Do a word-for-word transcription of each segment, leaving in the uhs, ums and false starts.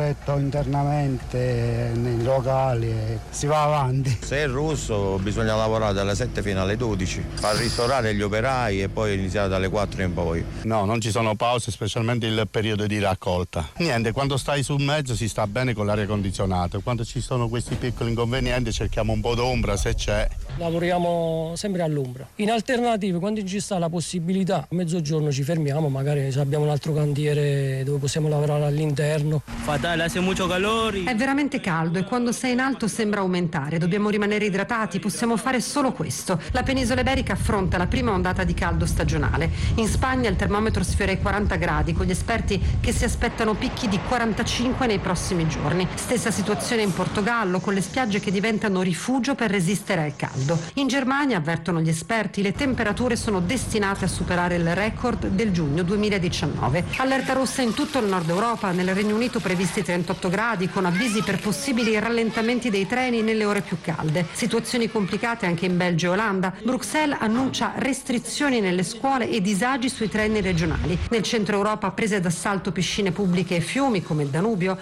letto internamente nei locali e si va avanti. Se è russo bisogna lavorare dalle sette fino alle dodici, far ristorare gli operai e poi iniziare dalle quattro in poi. No, non ci sono pause, specialmente il periodo di raccolta. Niente, quando stai sul mezzo si sta bene con l'aria condizionata, quando ci sono questi piccoli inconvenienti cerchiamo un po' d'ombra se c'è. Lavoriamo sempre all'ombra. In alternativa, quando ci sta la possibilità, a mezzogiorno ci fermiamo, magari se abbiamo un altro cantiere dove possiamo lavorare all'interno. Fatale, hace mucho calore. È veramente caldo e quando sei in alto sembra aumentare. Dobbiamo rimanere idratati, possiamo fare solo questo. La penisola iberica affronta la prima ondata di caldo stagionale. In Spagna il termometro sfiora i quaranta gradi, con gli esperti che si aspettano picchi di quarantacinque nei prossimi giorni. Stessa situazione in Portogallo, con le spiagge che diventano rifugio per resistere al caldo. In Germania, avvertono gli esperti, le temperature sono destinate a superare il record del giugno duemiladiciannove. Allerta rossa in tutto il nord Europa, nel Regno Unito previsti trentotto gradi, con avvisi per possibili rallentamenti dei treni nelle ore più calde. Situazioni complicate anche in Belgio e Olanda. Bruxelles annuncia restrizioni nelle scuole e disagi sui treni regionali. Nel centro Europa prese d'assalto piscine pubbliche e fiumi come il Danubio.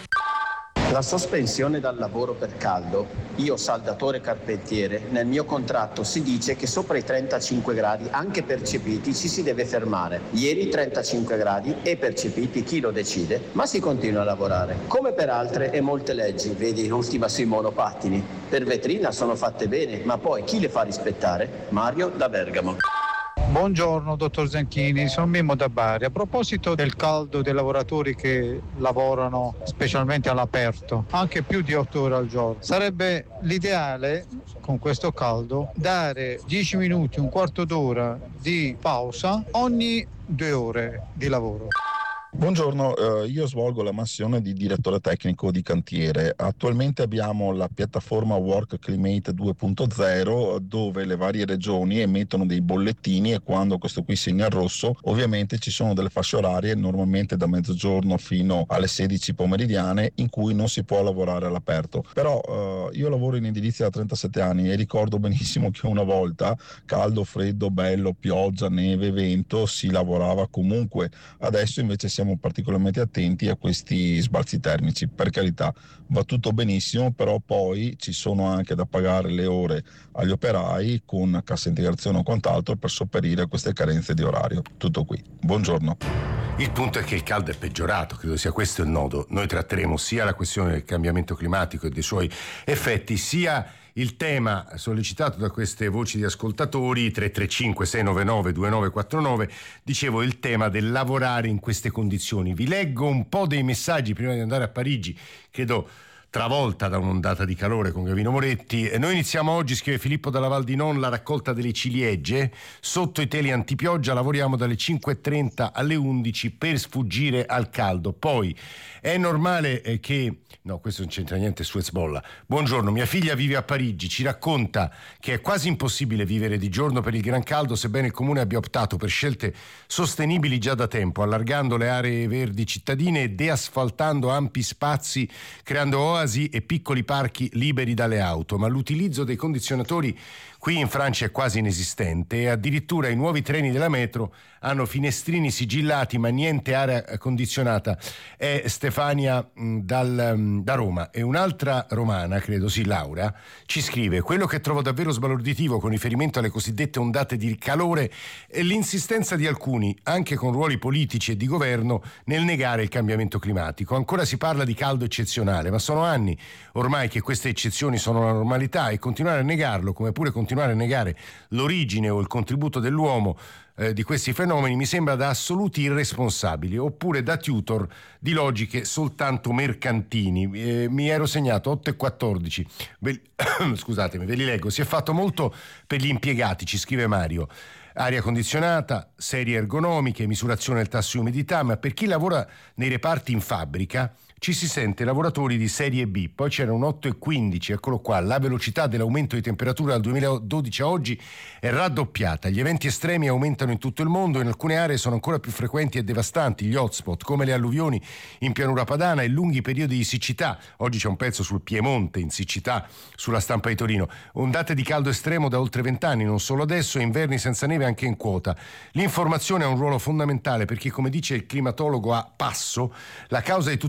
La sospensione dal lavoro per caldo, io saldatore carpentiere, nel mio contratto si dice che sopra i trentacinque gradi anche percepiti ci si deve fermare. Ieri trentacinque gradi e percepiti chi lo decide, ma si continua a lavorare. Come per altre e molte leggi, vedi l'ultima sui monopattini, per vetrina sono fatte bene, ma poi chi le fa rispettare? Mario da Bergamo. Buongiorno dottor Zanchini, sono Mimmo da Bari. A proposito del caldo dei lavoratori che lavorano specialmente all'aperto, anche più di otto ore al giorno, sarebbe l'ideale con questo caldo dare dieci minuti, un quarto d'ora di pausa ogni due ore di lavoro. Buongiorno, eh, io svolgo la mansione di direttore tecnico di cantiere. Attualmente abbiamo la piattaforma Work Climate due punto zero dove le varie regioni emettono dei bollettini e quando questo qui segna il rosso ovviamente ci sono delle fasce orarie, normalmente da mezzogiorno fino alle sedici pomeridiane, in cui non si può lavorare all'aperto. Però eh, io lavoro in edilizia da trentasette anni e ricordo benissimo che una volta, caldo, freddo, bello, pioggia, neve, vento, si lavorava comunque. Adesso invece siamo particolarmente attenti a questi sbalzi termici. Per carità, va tutto benissimo, però poi ci sono anche da pagare le ore agli operai con cassa integrazione o quant'altro per sopperire a queste carenze di orario. Tutto qui. Buongiorno. Il punto è che il caldo è peggiorato, credo sia questo il nodo. Noi tratteremo sia la questione del cambiamento climatico e dei suoi effetti, sia il tema sollecitato da queste voci di ascoltatori, tre tre cinque sei nove nove due nove quattro nove, dicevo il tema del lavorare in queste condizioni. Vi leggo un po' dei messaggi prima di andare a Parigi, credo travolta da un'ondata di calore con Gavino Moretti. E noi iniziamo oggi, scrive Filippo dalla Val di Non, la raccolta delle ciliegie. Sotto i teli antipioggia lavoriamo dalle cinque e trenta alle undici per sfuggire al caldo. Poi è normale eh, che... No, questo non c'entra niente su Hezbollah. Buongiorno, mia figlia vive a Parigi, ci racconta che è quasi impossibile vivere di giorno per il gran caldo, sebbene il comune abbia optato per scelte sostenibili già da tempo, allargando le aree verdi cittadine e deasfaltando ampi spazi, creando oasi e piccoli parchi liberi dalle auto. Ma l'utilizzo dei condizionatori qui in Francia è quasi inesistente e addirittura i nuovi treni della metro hanno finestrini sigillati ma niente aria condizionata. È Stefania mh, dal, mh, da Roma. E un'altra romana, credo sì, Laura, ci scrive: quello che trovo davvero sbalorditivo con riferimento alle cosiddette ondate di calore è l'insistenza di alcuni, anche con ruoli politici e di governo, nel negare il cambiamento climatico. Ancora si parla di caldo eccezionale, ma sono anni ormai che queste eccezioni sono la normalità e continuare a negarlo, come pure continuare a negare l'origine o il contributo dell'uomo eh, di questi fenomeni, mi sembra da assoluti irresponsabili, oppure da tutor di logiche soltanto mercantini. Eh, mi ero segnato otto e quattordici. Ve, scusatemi, ve li leggo. Si è fatto molto per gli impiegati, ci scrive Mario. Aria condizionata, serie ergonomiche, misurazione del tasso di umidità, ma per chi lavora nei reparti in fabbrica ci si sente lavoratori di serie B. Poi c'erano otto e quindici, eccolo qua. La velocità dell'aumento di temperatura dal duemiladodici a oggi è raddoppiata. Gli eventi estremi aumentano in tutto il mondo, in alcune aree sono ancora più frequenti e devastanti gli hotspot, come le alluvioni in pianura padana e lunghi periodi di siccità. Oggi c'è un pezzo sul Piemonte in siccità sulla Stampa di Torino. Ondate di caldo estremo da oltre vent'anni, non solo adesso, e inverni senza neve anche in quota. L'informazione ha un ruolo fondamentale perché, come dice il climatologo a Passo, la causa di tutto questo è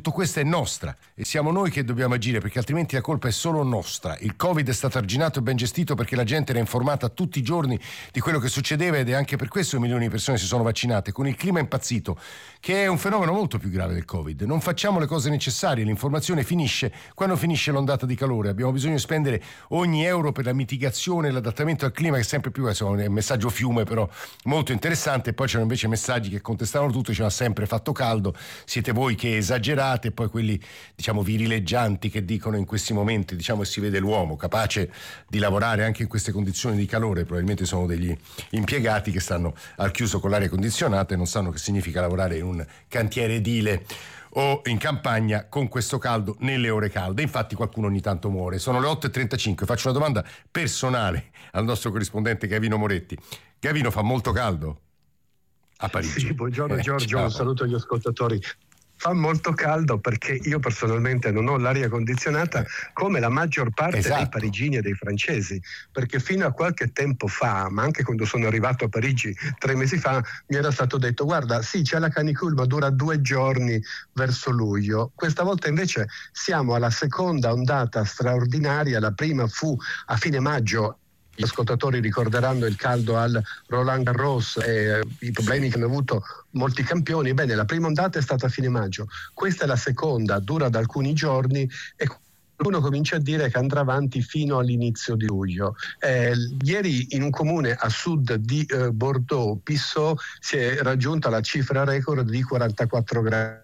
nostra e siamo noi che dobbiamo agire, perché altrimenti la colpa è solo nostra. Il Covid è stato arginato e ben gestito perché la gente era informata tutti i giorni di quello che succedeva, ed è anche per questo che milioni di persone si sono vaccinate. Con il clima impazzito, che è un fenomeno molto più grave del Covid, non facciamo le cose necessarie, l'informazione finisce quando finisce l'ondata di calore. Abbiamo bisogno di spendere ogni euro per la mitigazione e l'adattamento al clima, che è sempre più, è un messaggio fiume però molto interessante. E poi c'erano invece messaggi che contestavano tutto, diceva sempre fatto caldo, siete voi che esagerate, e poi quelli diciamo virileggianti che dicono in questi momenti diciamo si vede l'uomo capace di lavorare anche in queste condizioni di calore. Probabilmente sono degli impiegati che stanno al chiuso con l'aria condizionata e non sanno che significa lavorare in un cantiere edile o in campagna con questo caldo nelle ore calde. Infatti qualcuno ogni tanto muore. Sono le otto e trentacinque, faccio una domanda personale al nostro corrispondente Gavino Moretti. Gavino, fa molto caldo a Parigi? Sì, buongiorno eh, Giorgio, ciao. un saluto agli ascoltatori. Fa molto caldo perché io personalmente non ho l'aria condizionata come la maggior parte esatto. dei parigini e dei francesi, perché fino a qualche tempo fa, ma anche quando sono arrivato a Parigi tre mesi fa, mi era stato detto guarda sì c'è la canicule ma dura due giorni verso luglio. Questa volta invece siamo alla seconda ondata straordinaria, la prima fu a fine maggio. Gli ascoltatori ricorderanno il caldo al Roland Garros e i problemi che hanno avuto molti campioni. Bene, la prima ondata è stata a fine maggio, questa è la seconda, dura da alcuni giorni e uno comincia a dire che andrà avanti fino all'inizio di luglio. Eh, ieri in un comune a sud di eh, Bordeaux, Pissot, si è raggiunta la cifra record di quarantaquattro gradi.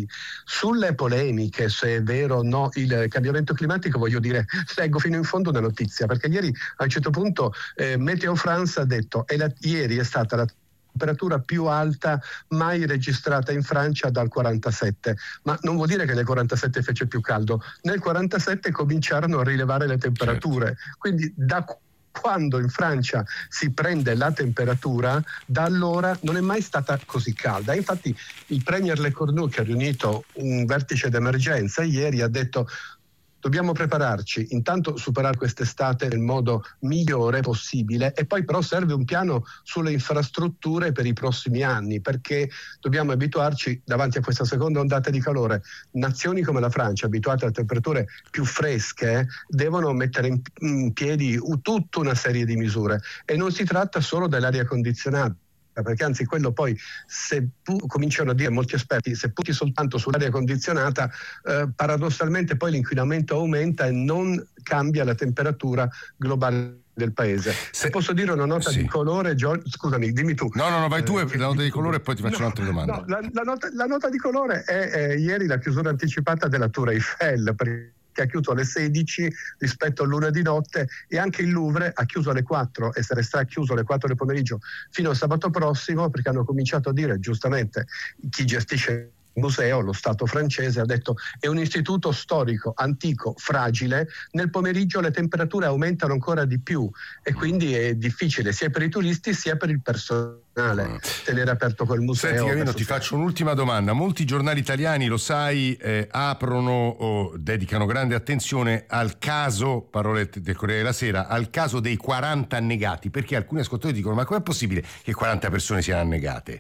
Sulle polemiche se è vero o no il cambiamento climatico, voglio dire, leggo fino in fondo una notizia, perché ieri a un certo punto eh, Meteo France ha detto e la, ieri è stata la temperatura più alta mai registrata in Francia dal quarantasette, ma non vuol dire che nel quarantasette fece più caldo, nel quarantasette cominciarono a rilevare le temperature, certo. Quindi da quando in Francia si prende la temperatura, da allora non è mai stata così calda. Infatti il premier Le Cornu, che ha riunito un vertice d'emergenza ieri, ha detto dobbiamo prepararci, intanto superare quest'estate nel modo migliore possibile e poi però serve un piano sulle infrastrutture per i prossimi anni, perché dobbiamo abituarci davanti a questa seconda ondata di calore. Nazioni come la Francia, abituate a temperature più fresche, devono mettere in, in piedi tutta una serie di misure e non si tratta solo dell'aria condizionata, perché anzi quello poi, se pu- cominciano a dire molti esperti, se punti soltanto sull'aria condizionata eh, paradossalmente poi l'inquinamento aumenta e non cambia la temperatura globale del paese. Se, se posso dire una nota sì. di colore, Giorgio, scusami, dimmi tu. No, no, no, vai tu, eh, la nota di colore e poi ti faccio no, un'altra domanda. No, la, la, nota, la nota di colore è eh, ieri la chiusura anticipata della Tour Eiffel, perché che ha chiuso alle sedici rispetto a luna di notte, e anche il Louvre ha chiuso alle quattro e resterà chiuso alle quattro del pomeriggio fino a sabato prossimo, perché hanno cominciato a dire, giustamente, chi gestisce il museo, lo Stato francese, ha detto è un istituto storico, antico, fragile, nel pomeriggio le temperature aumentano ancora di più e quindi è difficile sia per i turisti sia per il personale tenere aperto quel museo. Senti Gavino, ti faccio un'ultima domanda. Molti giornali italiani, lo sai, eh, aprono o dedicano grande attenzione al caso, parole del Corriere della Sera, al caso dei quaranta annegati, perché alcuni ascoltatori dicono ma com'è possibile che quaranta persone siano annegate?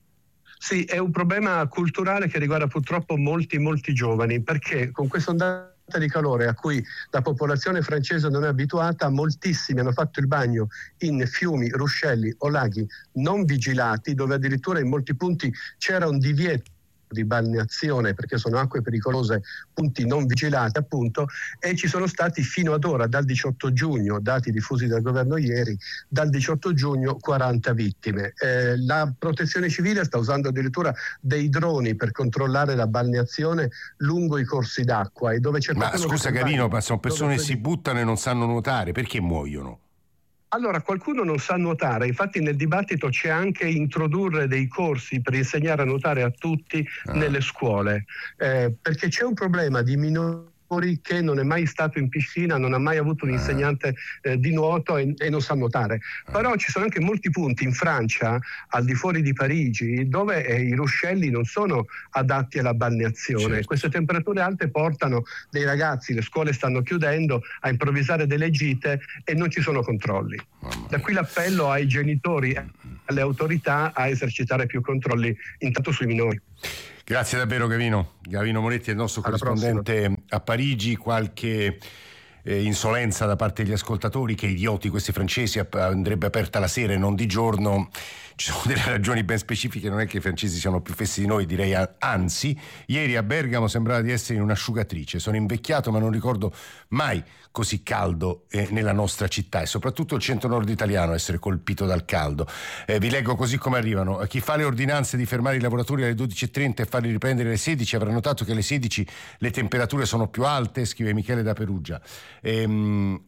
Sì, è un problema culturale che riguarda purtroppo molti, molti giovani, perché con questa ondata di calore a cui la popolazione francese non è abituata, moltissimi hanno fatto il bagno in fiumi, ruscelli o laghi non vigilati, dove addirittura in molti punti c'era un divieto di balneazione perché sono acque pericolose, punti non vigilati appunto, e ci sono stati fino ad ora, dal diciotto giugno, dati diffusi dal governo ieri, dal diciotto giugno quaranta vittime. Eh, la protezione civile sta usando addirittura dei droni per controllare la balneazione lungo i corsi d'acqua e dove c'è ma scusa Gavino, ma sono persone che si buttano e non sanno nuotare, perché muoiono? Allora, qualcuno non sa nuotare, infatti nel dibattito c'è anche introdurre dei corsi per insegnare a nuotare a tutti ah. nelle scuole, eh, perché c'è un problema di minori che non è mai stato in piscina, non ha mai avuto un insegnante eh, di nuoto e, e non sa nuotare. Però ci sono anche molti punti in Francia, al di fuori di Parigi, dove eh, i ruscelli non sono adatti alla balneazione. Certo. Queste temperature alte portano dei ragazzi, le scuole stanno chiudendo, a improvvisare delle gite e non ci sono controlli. Da qui l'appello ai genitori alle autorità a esercitare più controlli intanto sui minori. Grazie davvero Gavino. Gavino Moretti è il nostro Alla corrispondente prossima. a Parigi. Qualche eh, insolenza da parte degli ascoltatori, che idioti questi francesi, andrebbe aperta la sera e non di giorno. Ci sono delle ragioni ben specifiche, non è che i francesi siano più fessi di noi, direi anzi. Ieri a Bergamo sembrava di essere in un'asciugatrice. Sono invecchiato ma non ricordo mai così caldo eh, nella nostra città, e soprattutto il centro-nord italiano essere colpito dal caldo. Eh, vi leggo così come arrivano. Chi fa le ordinanze di fermare i lavoratori alle dodici e trenta e farli riprendere alle sedici avrà notato che alle sedici le temperature sono più alte, scrive Michele da Perugia. Ehm,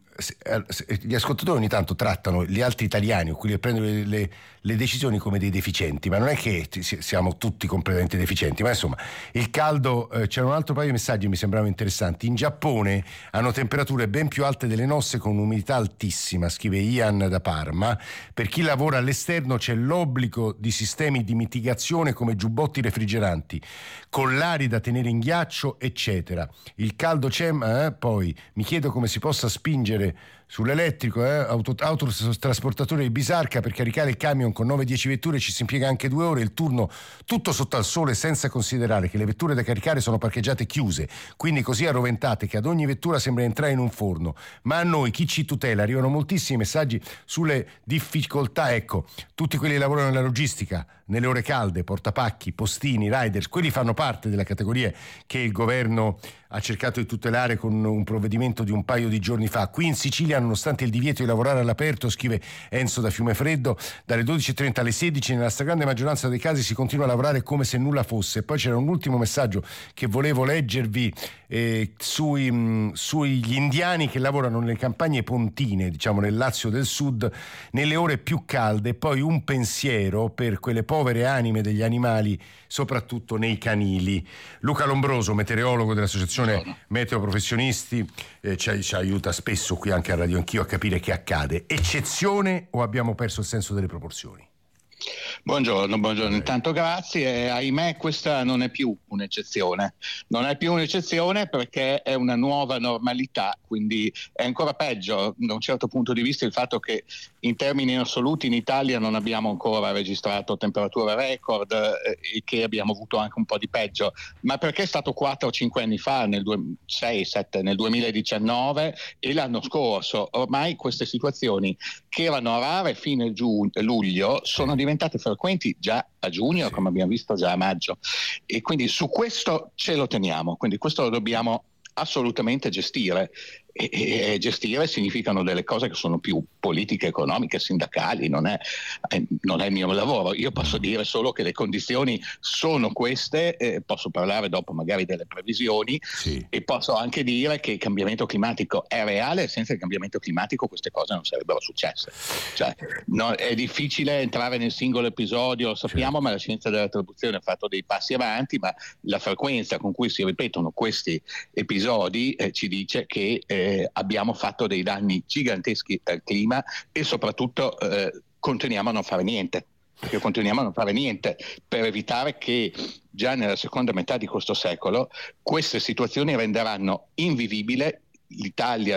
gli ascoltatori ogni tanto trattano gli altri italiani o quelli che prendono le, le, le decisioni come dei deficienti, ma non è che siamo tutti completamente deficienti, ma insomma il caldo, eh, c'era un altro paio di messaggi che mi sembravano interessanti. In Giappone hanno temperature ben più alte delle nostre con umidità altissima, scrive Ian da Parma. Per chi lavora all'esterno c'è l'obbligo di sistemi di mitigazione come giubbotti refrigeranti, collari da tenere in ghiaccio, eccetera. Il caldo c'è, ma eh, poi mi chiedo come si possa spingere sull'elettrico, eh? Auto, autotrasportatore di Bisarca, per caricare il camion con nove dieci vetture ci si impiega anche due ore, il turno tutto sotto al sole, senza considerare che le vetture da caricare sono parcheggiate chiuse, quindi così arroventate che ad ogni vettura sembra entrare in un forno. Ma a noi chi ci tutela? Arrivano moltissimi messaggi sulle difficoltà. Ecco, tutti quelli che lavorano nella logistica, nelle ore calde, portapacchi, postini, riders, quelli fanno parte della categoria che il governo ha cercato di tutelare con un provvedimento di un paio di giorni fa. Qui in Sicilia, nonostante il divieto di lavorare all'aperto, scrive Enzo da Fiumefreddo, dalle dodici e trenta alle sedici nella stragrande maggioranza dei casi si continua a lavorare come se nulla fosse. Poi c'era un ultimo messaggio che volevo leggervi eh, sui, mh, sugli indiani che lavorano nelle campagne pontine, diciamo nel Lazio del Sud, nelle ore più calde. Poi un pensiero per quelle povere anime degli animali, soprattutto nei canili. Luca Lombroso, meteorologo dell'associazione Meteo Professionisti, eh, ci, ci aiuta spesso qui anche a Radio Anch'io a capire che accade. Eccezione o abbiamo perso il senso delle proporzioni? Buongiorno, buongiorno. Intanto grazie. Ahimè, questa non è più un'eccezione. Non è più un'eccezione perché è una nuova normalità, quindi è ancora peggio da un certo punto di vista il fatto che in termini assoluti in Italia non abbiamo ancora registrato temperature record eh, e che abbiamo avuto anche un po' di peggio, ma perché è stato quattro o cinque anni fa, nel sei sette, nel duemiladiciannove e l'anno scorso. Ormai queste situazioni che erano rare fine giugno, luglio sono diventate frequenti già a giugno, come abbiamo visto già a maggio, e quindi su questo ce lo teniamo, quindi questo lo dobbiamo assolutamente gestire. E, e gestire significano delle cose che sono più politiche, economiche, sindacali, non è, eh, non è il mio lavoro. Io posso dire solo che le condizioni sono queste, eh, posso parlare dopo magari delle previsioni, sì. E posso anche dire che il cambiamento climatico è reale, e senza il cambiamento climatico queste cose non sarebbero successe. Cioè, no, è difficile entrare nel singolo episodio, lo sappiamo, sì. Ma la scienza dell'attribuzione ha fatto dei passi avanti, ma la frequenza con cui si ripetono questi episodi eh, ci dice che eh, Eh, abbiamo fatto dei danni giganteschi al clima e soprattutto eh, continuiamo a non fare niente, perché continuiamo a non fare niente per evitare che già nella seconda metà di questo secolo queste situazioni renderanno invivibile l'Italia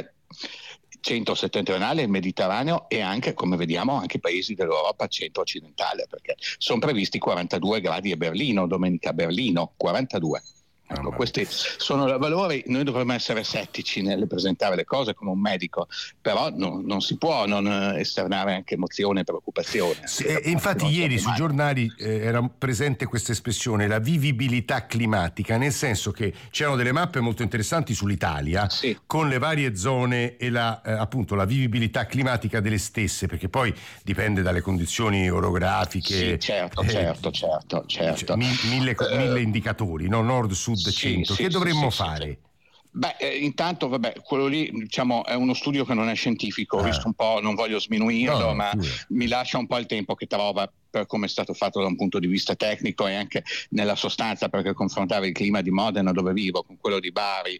centro-settentrionale, il Mediterraneo e anche, come vediamo, anche i paesi dell'Europa centro-occidentale, perché sono previsti quarantadue gradi a Berlino, domenica a Berlino, quarantadue. Ecco, questi sono i valori. Noi dovremmo essere settici nel presentare le cose come un medico, però no, non si può non esternare anche emozione e preoccupazione. Sì, e infatti ieri sui giornali eh, era presente questa espressione, la vivibilità climatica, nel senso che c'erano delle mappe molto interessanti sull'Italia, sì, con le varie zone e la, eh, appunto la vivibilità climatica delle stesse, perché poi dipende dalle condizioni orografiche. Sì, certo, eh, certo, certo, certo. Mille, mille, uh, mille indicatori, no? Nord, sud, centro. Sì, che sì, dovremmo sì, fare? Sì, sì. Beh, eh, intanto, vabbè, quello lì, diciamo, è uno studio che non è scientifico, ho ah. visto un po', non voglio sminuirlo, no, ma pure. mi lascia un po' il tempo che trova per come è stato fatto da un punto di vista tecnico e anche nella sostanza, perché confrontare il clima di Modena, dove vivo, con quello di Bari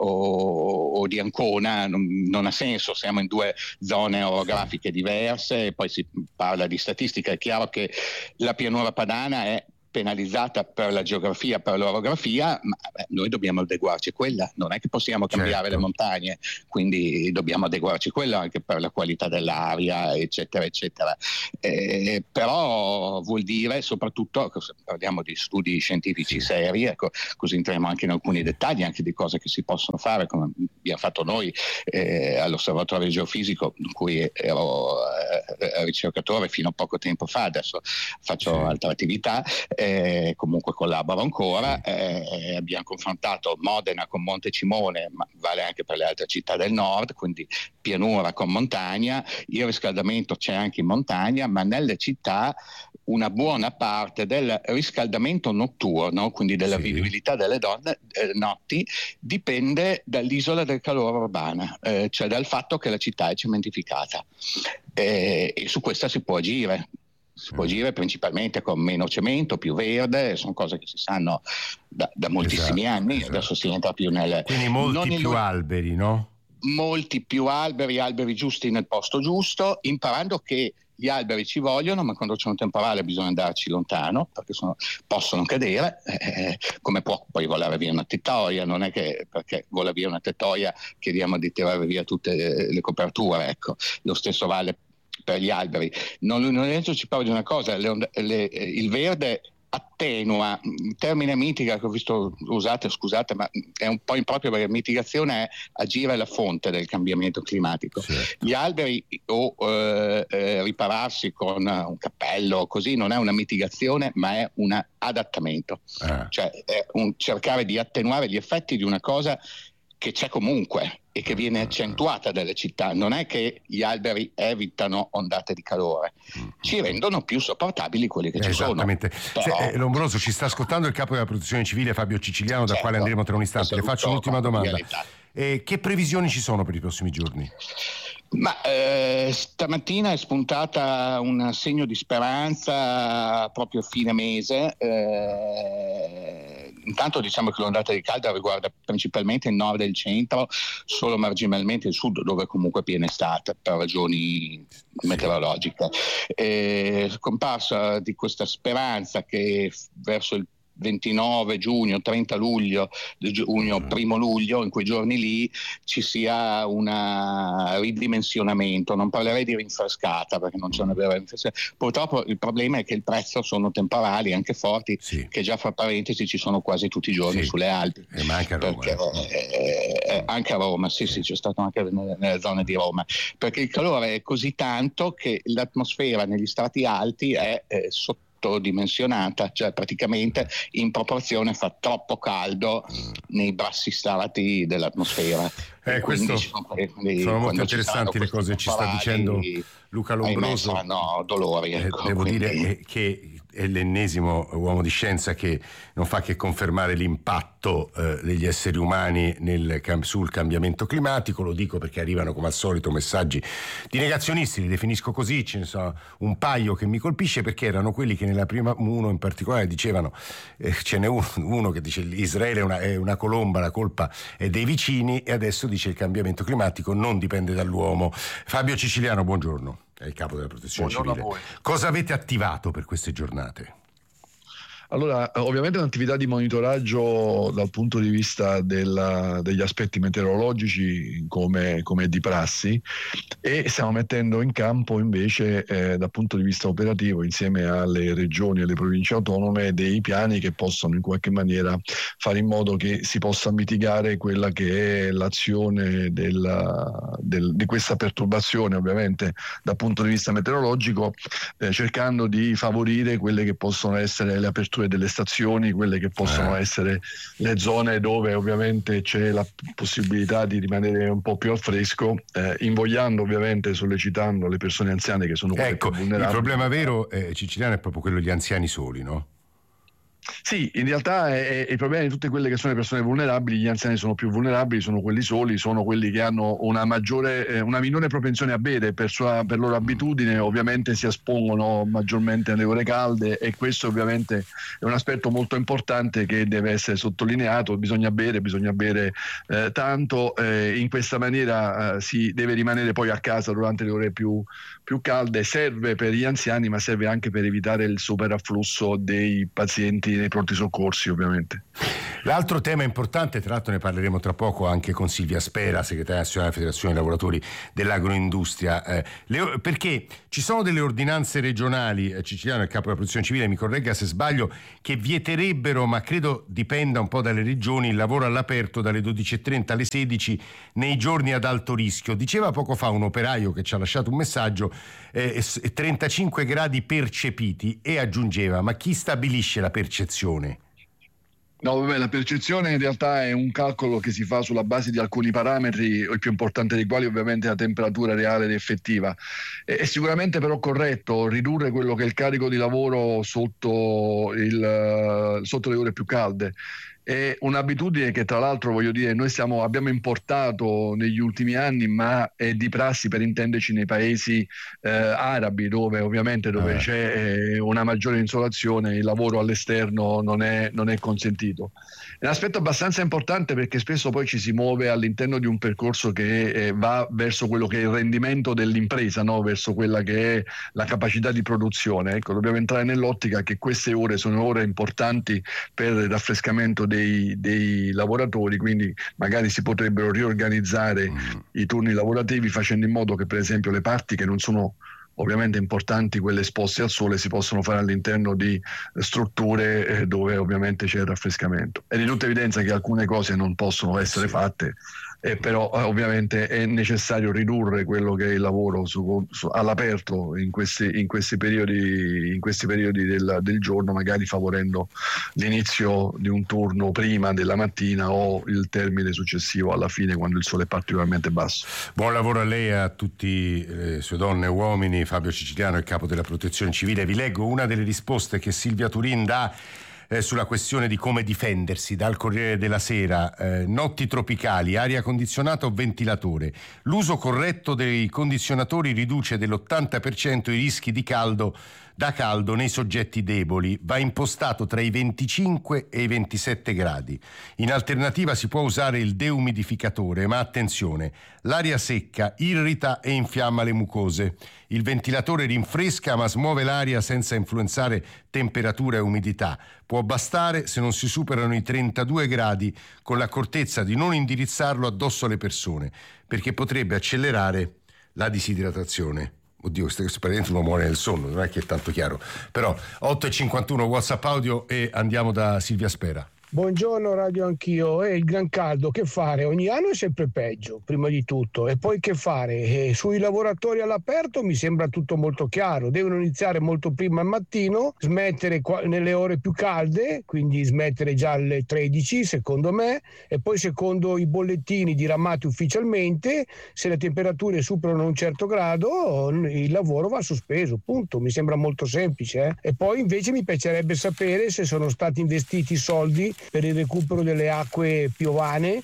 o, o di Ancona non, non ha senso, siamo in due zone orografiche diverse, e poi si parla di statistica. È chiaro che la pianura padana è penalizzata per la geografia, per l'orografia, ma beh, noi dobbiamo adeguarci a quella, non è che possiamo cambiare certo. le montagne, quindi dobbiamo adeguarci a quello anche per la qualità dell'aria, eccetera, eccetera. Eh, però vuol dire soprattutto, parliamo di studi scientifici seri, ecco, così entriamo anche in alcuni dettagli, anche di cose che si possono fare, come abbiamo fatto noi eh, all'Osservatorio Geofisico, in cui ero eh, ricercatore fino a poco tempo fa, adesso faccio sì. altre attività, eh, comunque collaboro ancora, eh, abbiamo confrontato Modena con Montecimone, ma vale anche per le altre città del nord, quindi pianura con montagna. Il riscaldamento c'è anche in montagna, ma nelle città una buona parte del riscaldamento notturno, quindi della sì. vivibilità delle donne, eh, notti, dipende dall'isola del calore urbana, eh, cioè dal fatto che la città è cementificata, eh, e su questa si può agire. Si può agire principalmente con meno cemento, più verde, sono cose che si sanno da, da moltissimi esatto, anni, esatto. adesso si entra più nel... Quindi molti più il... alberi, no? Molti più alberi, alberi giusti nel posto giusto, imparando che gli alberi ci vogliono, ma quando c'è un temporale bisogna andarci lontano, perché sono, possono cadere, eh, come può poi volare via una tettoia, non è che perché vola via una tettoia chiediamo di tirare via tutte le, le coperture, ecco, lo stesso vale per gli alberi. Non, non ci parlo di una cosa, le, le, il verde attenua, il termine mitiga che ho visto usate, scusate, ma è un po' improprio perché mitigazione è agire alla fonte del cambiamento climatico. Certo. Gli alberi o eh, eh, ripararsi con un cappello così non è una mitigazione, ma è un adattamento, ah. cioè è un cercare di attenuare gli effetti di una cosa che c'è comunque e che viene accentuata dalle città. Non è che gli alberi evitano ondate di calore, ci rendono più sopportabili quelli che ci Esattamente. sono. Però... Se, eh, Lombroso, ci sta ascoltando il capo della protezione civile Fabio Ciciliano, certo, da quale andremo tra un istante. Le faccio un'ultima domanda. Eh, che previsioni ci sono per i prossimi giorni? Ma eh, stamattina è spuntata un segno di speranza proprio fine mese. Eh, intanto diciamo che l'ondata di caldo riguarda principalmente il nord e il centro, solo marginalmente il sud, dove comunque è piena estate per ragioni sì. meteorologiche. È scomparsa di questa speranza che verso il ventinove giugno, trenta luglio, giugno, primo luglio, in quei giorni lì ci sia un ridimensionamento. Non parlerei di rinfrescata perché non c'è una vera rinfrescata. Purtroppo il problema è che il prezzo sono temporali anche forti, sì. che già fra parentesi ci sono quasi tutti i giorni sì. sulle Alpi. E ma anche a Roma. Perché, eh, eh, anche a Roma, sì, sì, c'è stato anche nelle, nelle zone di Roma. Perché il calore è così tanto che l'atmosfera negli strati alti è eh, sottodimensionata, cioè praticamente in proporzione fa troppo caldo nei bassi strati dell'atmosfera. Eh, questo sono, sono molto interessanti le cose che ci sta dicendo Luca Lombroso. Hanno dolori, ecco, eh, devo quindi... dire che è l'ennesimo uomo di scienza che non fa che confermare l'impatto eh, degli esseri umani nel, sul cambiamento climatico. Lo dico perché arrivano come al solito messaggi di negazionisti, li definisco così, ce ne sono un paio che mi colpisce perché erano quelli che nella prima, uno in particolare dicevano, eh, ce n'è uno, uno che dice Israele è una, è una colomba, la colpa è dei vicini, e adesso dice il cambiamento climatico non dipende dall'uomo. Fabio Ciciliano, buongiorno. È il capo della protezione Buongiorno civile. Cosa avete attivato per queste giornate? Allora, ovviamente un'attività di monitoraggio dal punto di vista della, degli aspetti meteorologici come, come di prassi, e stiamo mettendo in campo invece eh, dal punto di vista operativo, insieme alle regioni e alle province autonome, dei piani che possono in qualche maniera fare in modo che si possa mitigare quella che è l'azione della, del, di questa perturbazione, ovviamente dal punto di vista meteorologico, eh, cercando di favorire quelle che possono essere le aperture delle stazioni, quelle che possono eh. essere le zone dove ovviamente c'è la possibilità di rimanere un po' più al fresco, eh, invogliando ovviamente, sollecitando le persone anziane che sono quelle ecco, più vulnerabili. Il problema vero, eh, Ciciliano, è proprio quello degli anziani soli, no? Sì, in realtà è, è il problema di tutte quelle che sono le persone vulnerabili. Gli anziani sono più vulnerabili, sono quelli soli, sono quelli che hanno una maggiore, eh, una minore propensione a bere per, sua, per loro abitudine, ovviamente si espongono maggiormente alle ore calde, e questo ovviamente è un aspetto molto importante che deve essere sottolineato. Bisogna bere, bisogna bere eh, tanto, eh, in questa maniera eh, si deve rimanere poi a casa durante le ore più, più calde. Serve per gli anziani, ma serve anche per evitare il superafflusso dei pazienti nei pronti soccorsi, ovviamente. L'altro tema importante, tra l'altro ne parleremo tra poco anche con Silvia Spera, segretaria nazionale della Federazione dei Lavoratori dell'Agroindustria, eh, le, perché ci sono delle ordinanze regionali, eh, Ciciliano, il capo della protezione civile, mi corregga se sbaglio, che vieterebbero, ma credo dipenda un po' dalle regioni, il lavoro all'aperto dalle dodici e trenta alle sedici nei giorni ad alto rischio. Diceva poco fa un operaio che ci ha lasciato un messaggio, eh, trentacinque gradi percepiti, e aggiungeva: ma chi stabilisce la percezione? No, vabbè, la percezione in realtà è un calcolo che si fa sulla base di alcuni parametri, il più importante dei quali ovviamente è la temperatura reale ed effettiva. È sicuramente però corretto ridurre quello che è il carico di lavoro sotto, il, sotto le ore più calde. È un'abitudine che, tra l'altro, voglio dire, noi siamo, abbiamo importato negli ultimi anni, ma è di prassi, per intenderci, nei paesi eh, arabi, dove ovviamente dove eh. c'è eh, una maggiore insolazione, il lavoro all'esterno non è, non è consentito. È un aspetto abbastanza importante, perché spesso poi ci si muove all'interno di un percorso che eh, va verso quello che è il rendimento dell'impresa, no? Verso quella che è la capacità di produzione. Ecco, dobbiamo entrare nell'ottica che queste ore sono ore importanti per il raffrescamento dei Dei, dei lavoratori, quindi magari si potrebbero riorganizzare mm. i turni lavorativi, facendo in modo che, per esempio, le parti che non sono ovviamente importanti, quelle esposte al sole, si possono fare all'interno di strutture eh, dove ovviamente c'è il raffrescamento. È di tutta evidenza che alcune cose non possono essere fatte, eh, però eh, ovviamente è necessario ridurre quello che è il lavoro su, su, all'aperto in questi, in questi periodi, in questi periodi del, del giorno, magari favorendo l'inizio di un turno prima della mattina o il termine successivo alla fine, quando il sole è particolarmente basso. Buon lavoro a lei e a tutti le sue donne e uomini. Fabio Ciciliano, il capo della Protezione Civile. Vi leggo una delle risposte che Silvia Turin dà eh, sulla questione di come difendersi dal Corriere della Sera. Eh, notti tropicali, aria condizionata o ventilatore. L'uso corretto dei condizionatori riduce dell'ottanta per cento i rischi di caldo da caldo nei soggetti deboli. Va impostato tra i venticinque e i ventisette gradi. In alternativa si può usare il deumidificatore, ma attenzione, l'aria secca irrita e infiamma le mucose. Il ventilatore rinfresca ma smuove l'aria senza influenzare temperatura e umidità. Può bastare se non si superano i trentadue gradi, con l'accortezza di non indirizzarlo addosso alle persone, perché potrebbe accelerare la disidratazione. Oddio, questo praticamente uno muore nel sonno, non è che è tanto chiaro. Però otto e cinquantuno WhatsApp audio e andiamo da Silvia Spera. Buongiorno Radio Anch'io. E il gran caldo che fare? Ogni anno è sempre peggio, prima di tutto. E poi che fare? E sui lavoratori all'aperto mi sembra tutto molto chiaro. Devono iniziare molto prima al mattino, smettere qua, nelle ore più calde, quindi smettere già alle tredici secondo me, e poi secondo i bollettini diramati ufficialmente, se le temperature superano un certo grado il lavoro va sospeso, punto. Mi sembra molto semplice. Eh? E poi invece mi piacerebbe sapere se sono stati investiti soldi per il recupero delle acque piovane.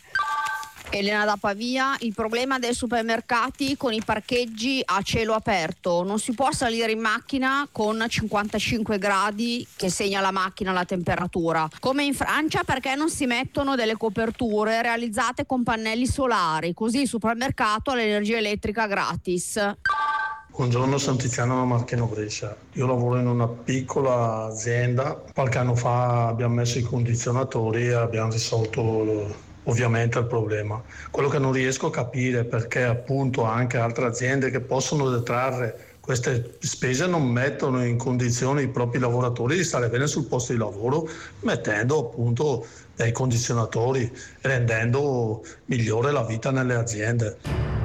Elena da Pavia, il problema dei supermercati con i parcheggi a cielo aperto. Non si può salire in macchina con cinquantacinque gradi che segna la macchina la temperatura. Come in Francia, perché non si mettono delle coperture realizzate con pannelli solari, così il supermercato ha l'energia elettrica gratis. Buongiorno, sono Tiziano Marchino Brescia. Io lavoro in una piccola azienda. Qualche anno fa abbiamo messo i condizionatori e abbiamo risolto ovviamente il problema. Quello che non riesco a capire è perché appunto anche altre aziende che possono detrarre queste spese non mettono in condizione i propri lavoratori di stare bene sul posto di lavoro, mettendo appunto dei condizionatori, rendendo migliore la vita nelle aziende.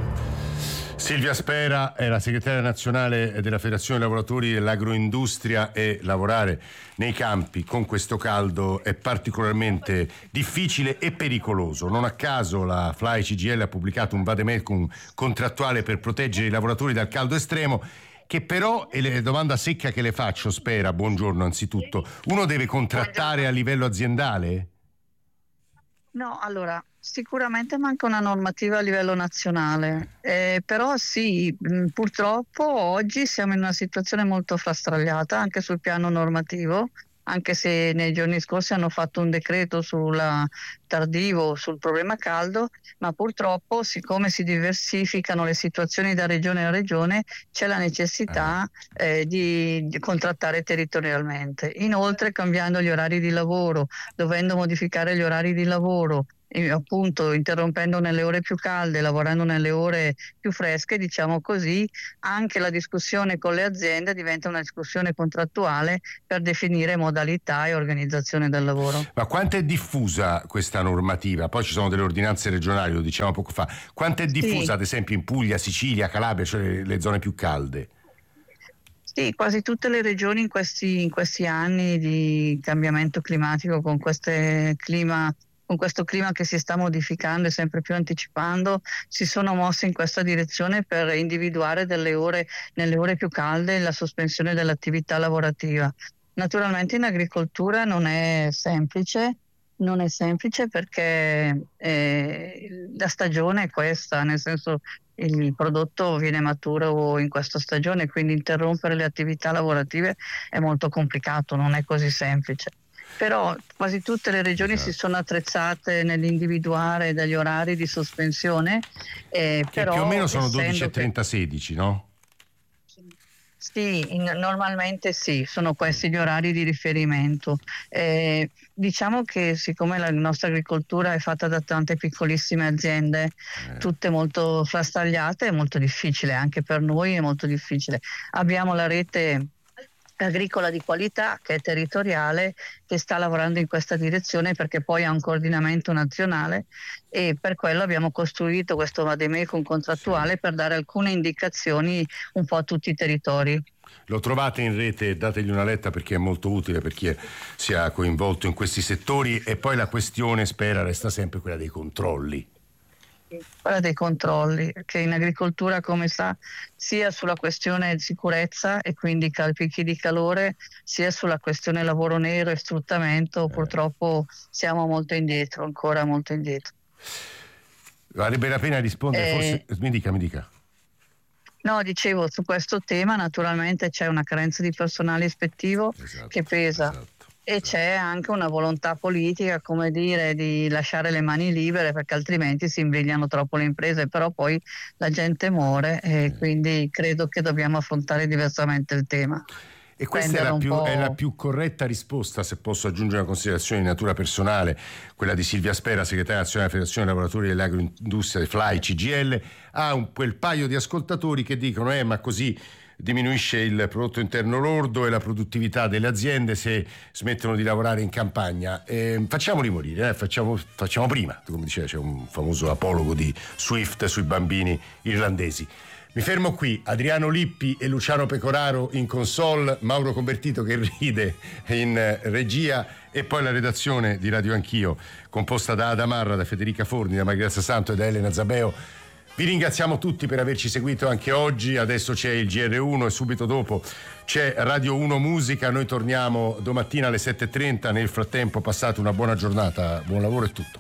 Silvia Spera è la segretaria nazionale della Federazione dei Lavoratori dell'Agroindustria, e lavorare nei campi con questo caldo è particolarmente difficile e pericoloso. Non a caso la F L A I C G I L ha pubblicato un vademecum contrattuale per proteggere i lavoratori dal caldo estremo, che però, e la domanda secca che le faccio, Spera, buongiorno anzitutto, uno deve contrattare a livello aziendale? No, allora, sicuramente manca una normativa a livello nazionale, eh, però sì, mh, purtroppo oggi siamo in una situazione molto frastagliata anche sul piano normativo, anche se nei giorni scorsi hanno fatto un decreto sulla tardivo sul problema caldo, ma purtroppo siccome si diversificano le situazioni da regione a regione c'è la necessità eh, di, di contrattare territorialmente. Inoltre, cambiando gli orari di lavoro, dovendo modificare gli orari di lavoro, e appunto interrompendo nelle ore più calde, lavorando nelle ore più fresche, diciamo così, anche la discussione con le aziende diventa una discussione contrattuale per definire modalità e organizzazione del lavoro. Ma quanto è diffusa questa normativa? Poi ci sono delle ordinanze regionali, lo dicevamo poco fa. Quanto è diffusa, sì, ad esempio in Puglia, Sicilia, Calabria, cioè le, le zone più calde? Sì, quasi tutte le regioni in questi, in questi anni di cambiamento climatico, con queste clima con questo clima che si sta modificando e sempre più anticipando, si sono mosse in questa direzione per individuare delle ore, nelle ore più calde, la sospensione dell'attività lavorativa. Naturalmente in agricoltura non è semplice, non è semplice perché eh, la stagione è questa, nel senso il prodotto viene maturo in questa stagione, quindi interrompere le attività lavorative è molto complicato, non è così semplice. Però quasi tutte le regioni esatto. si sono attrezzate nell'individuare degli orari di sospensione. Eh, che però, più o meno sono dodici e che... trenta sedici, no? Sì, in, normalmente sì, sono questi gli orari di riferimento. Eh, diciamo che siccome la nostra agricoltura è fatta da tante piccolissime aziende, eh. tutte molto frastagliate, è molto difficile, anche per noi è molto difficile. Abbiamo la rete agricola di qualità che è territoriale, che sta lavorando in questa direzione perché poi ha un coordinamento nazionale e per quello abbiamo costruito questo vademecum contrattuale sì. per dare alcune indicazioni un po' a tutti i territori. Lo trovate in rete, dategli una letta perché è molto utile per chi è, sia coinvolto in questi settori. E poi la questione, Spera, resta sempre quella dei controlli. Quella dei controlli, che in agricoltura, come sa, sia sulla questione di sicurezza e quindi picchi di calore, sia sulla questione lavoro nero e sfruttamento, eh. purtroppo siamo molto indietro, ancora molto indietro. Varrebbe la pena rispondere, eh, forse, mi dica, mi dica. No, dicevo, su questo tema naturalmente c'è una carenza di personale ispettivo esatto, che pesa. Esatto. E c'è anche una volontà politica, come dire, di lasciare le mani libere perché altrimenti si imbrigliano troppo le imprese, però poi la gente muore e quindi credo che dobbiamo affrontare diversamente il tema. E questa è la, più, è la più corretta risposta, se posso aggiungere una considerazione di natura personale, quella di Silvia Spera, segretaria nazionale della Federazione dei Lavoratori dell'Agroindustria, F L A I C G I L, ha un, quel paio di ascoltatori che dicono eh ma così diminuisce il prodotto interno lordo e la produttività delle aziende se smettono di lavorare in campagna. Eh, facciamoli morire, eh, facciamo, facciamo prima, come diceva, c'è un famoso apologo di Swift sui bambini irlandesi. Mi fermo qui, Adriano Lippi e Luciano Pecoraro in console, Mauro Convertito che ride in regia e poi la redazione di Radio Anch'io, composta da Ada Marra, da Federica Forni, da Margherita Santo e da Elena Zabeo. Vi ringraziamo tutti per averci seguito anche oggi. Adesso c'è il G R uno e subito dopo c'è Radio uno Musica. Noi torniamo domattina alle sette e trenta. Nel frattempo passate una buona giornata, buon lavoro e tutto.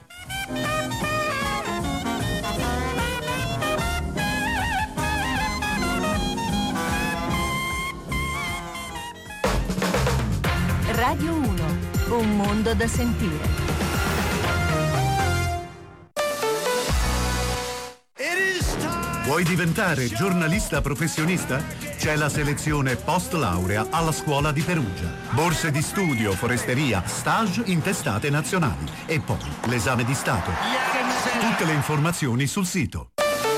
Radio uno, un mondo da sentire. Vuoi diventare giornalista professionista? C'è la selezione post laurea alla scuola di Perugia. Borse di studio, foresteria, stage in testate nazionali e poi l'esame di Stato. Tutte le informazioni sul sito.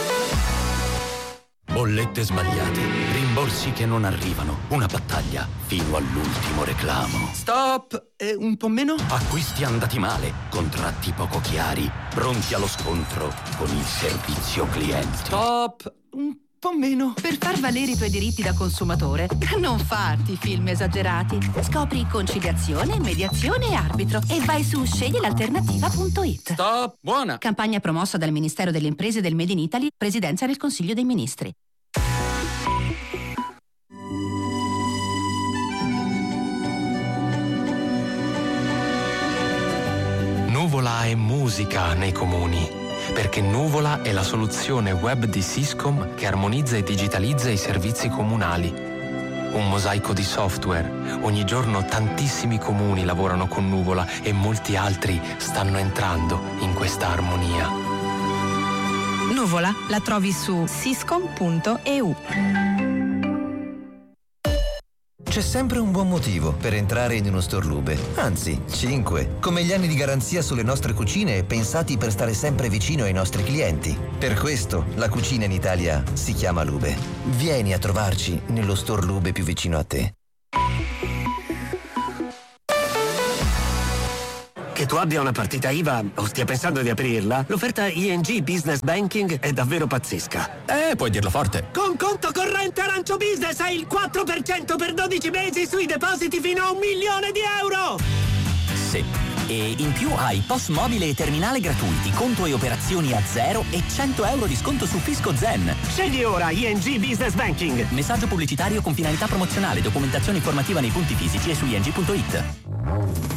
Bollette sbagliate, rimborsi che non arrivano, una battaglia fino all'ultimo reclamo. Stop! E un po' meno? Acquisti andati male, contratti poco chiari, pronti allo scontro con il servizio clienti. Stop! Un po' meno. Per far valere i tuoi diritti da consumatore, non farti film esagerati. Scopri conciliazione, mediazione e arbitro e vai su scegli l'alternativa punto it. Stop! Buona! Campagna promossa dal Ministero delle Imprese del Made in Italy, Presidenza del Consiglio dei Ministri. Nuvola è musica nei comuni, perché Nuvola è la soluzione web di Syscom che armonizza e digitalizza i servizi comunali. Un mosaico di software. Ogni giorno tantissimi comuni lavorano con Nuvola e molti altri stanno entrando in questa armonia. Nuvola la trovi su syscom punto e u. C'è sempre un buon motivo per entrare in uno store Lube, anzi cinque, come gli anni di garanzia sulle nostre cucine pensati per stare sempre vicino ai nostri clienti. Per questo la cucina in Italia si chiama Lube. Vieni a trovarci nello store Lube più vicino a te. Che tu abbia una partita I V A o stia pensando di aprirla, l'offerta I N G Business Banking è davvero pazzesca. Eh, puoi dirlo forte. Con conto corrente Arancio Business hai il quattro per cento per dodici mesi sui depositi fino a un milione di euro! Sì. E in più hai P O S mobile e terminale gratuiti, conto e operazioni a zero e cento euro di sconto su Fisco Zen. Scegli ora I N G Business Banking. Messaggio pubblicitario con finalità promozionale, documentazione informativa nei punti fisici e su i n g punto i t.